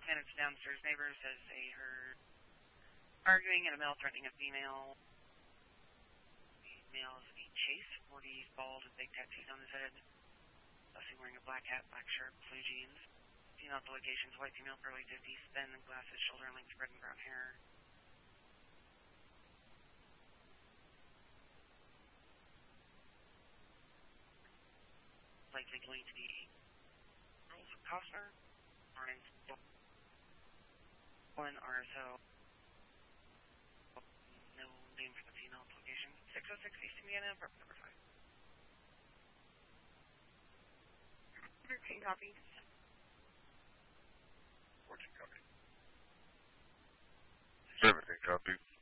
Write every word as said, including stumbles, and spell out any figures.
And its downstairs neighbor says they heard arguing and a male threatening a female. The male is being chased. forty, bald, with big tattoos on his head. Obviously wearing a black hat, black shirt, blue jeans. Female at the location is white female, early fifties, thin, glasses, shoulder length, red and brown hair. Likely going to be Rose Costner, Orange, one R S O. No name for the female at the location. six oh six East Indiana, apartment number five. thirteen copy. fourteen copy. seventeen copy.